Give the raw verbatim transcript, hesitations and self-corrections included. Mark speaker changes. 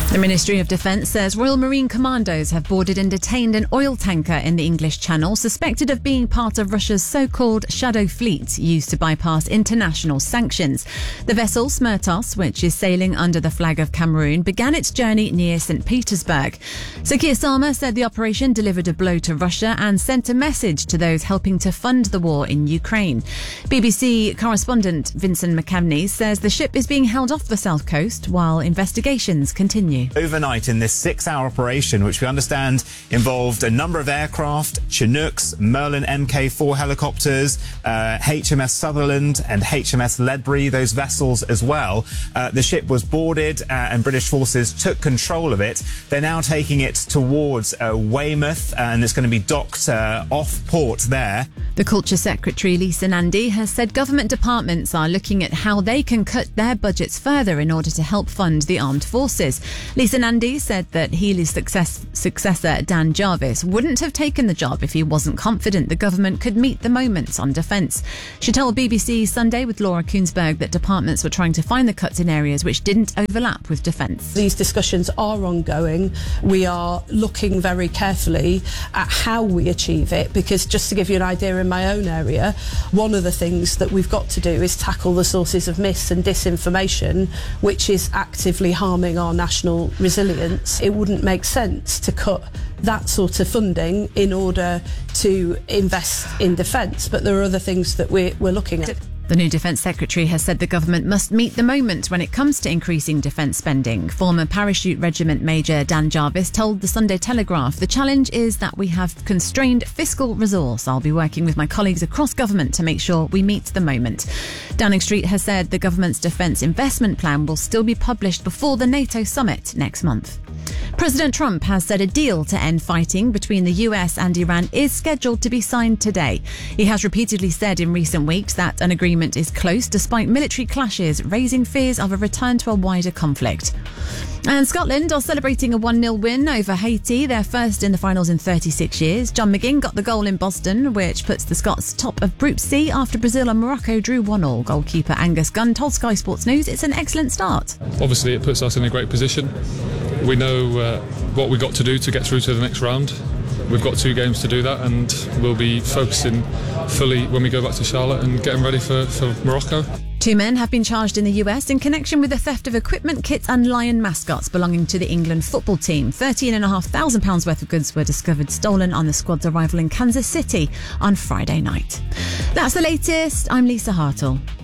Speaker 1: The Ministry of Defence says Royal Marine Commandos have boarded and detained an oil tanker in the English Channel suspected of being part of Russia's so-called shadow fleet used to bypass international sanctions. The vessel Smertos, which is sailing under the flag of Cameroon, began its journey near Saint Petersburg. Sir Keir Starmer said the operation delivered a blow to Russia and sent a message to those helping to fund the war in Ukraine. B B C correspondent Vincent McKevney says the ship is being held off the south coast while investigations continue.
Speaker 2: Overnight in this six-hour operation, which we understand involved a number of aircraft, Chinooks, Merlin M K four helicopters, uh, H M S Sutherland and H M S Ledbury, those vessels as well. Uh, the ship was boarded uh, and British forces took control of it. They're now taking it towards uh, Weymouth and it's going to be docked uh, off port there.
Speaker 1: The Culture Secretary Lisa Nandy has said government departments are looking at how they can cut their budgets further in order to help fund the armed forces. Lisa Nandy said that Healey's success, successor Dan Jarvis wouldn't have taken the job if he wasn't confident the government could meet the moment on defence. She told B B C Sunday with Laura Koonsberg that departments were trying to find the cuts in areas which didn't overlap with defence.
Speaker 3: These discussions are ongoing. We are looking very carefully at how we achieve it, because just to give you an idea, in my own area, one of the things that we've got to do is tackle the sources of mis and disinformation, which is actively harming our national resilience. It wouldn't make sense to cut that sort of funding in order to invest in defence, but there are other things that we're, we're looking at.
Speaker 1: The new Defence Secretary has said the government must meet the moment when it comes to increasing defence spending. Former Parachute Regiment Major Dan Jarvis told the Sunday Telegraph, "The challenge is that we have constrained fiscal resource. I'll be working with my colleagues across government to make sure we meet the moment." Downing Street has said the government's defence investment plan will still be published before the NATO summit next month. President Trump has said a deal to end fighting between the U S and Iran is scheduled to be signed today. He has repeatedly said in recent weeks that an agreement is close despite military clashes raising fears of a return to a wider conflict. And Scotland are celebrating a one nil win over Haiti, their first in the finals in thirty-six years. John McGinn got the goal in Boston, which puts the Scots top of Group C after Brazil and Morocco drew one all. Goalkeeper Angus Gunn told Sky Sports News it's an excellent start.
Speaker 4: Obviously it puts us in a great position. We know uh, what we've got to do to get through to the next round. We've got two games to do that, and we'll be focusing fully when we go back to Charlotte and getting ready for, for Morocco.
Speaker 1: Two men have been charged in the U S in connection with the theft of equipment, kits and lion mascots belonging to the England football team. thirteen thousand five hundred pounds worth of goods were discovered stolen on the squad's arrival in Kansas City on Friday night. That's the latest. I'm Lisa Hartle.